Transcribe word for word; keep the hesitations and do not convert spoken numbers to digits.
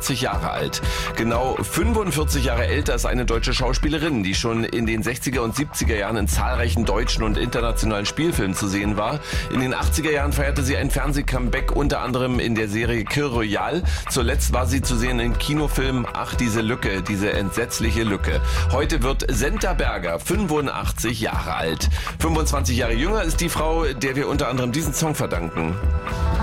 fünfundvierzig Jahre alt. Genau fünfundvierzig Jahre älter ist eine deutsche Schauspielerin, die schon in den sechziger und siebziger Jahren in zahlreichen deutschen und internationalen Spielfilmen zu sehen war. In den achtziger Jahren feierte sie ein Fernseh-Comeback, unter anderem in der Serie Kir Royal. Zuletzt war sie zu sehen im Kinofilm Ach, diese Lücke, diese entsetzliche Lücke. Heute wird Senta Berger fünfundachtzig Jahre alt. fünfundzwanzig Jahre jünger ist die Frau, der wir unter anderem diesen Song verdanken.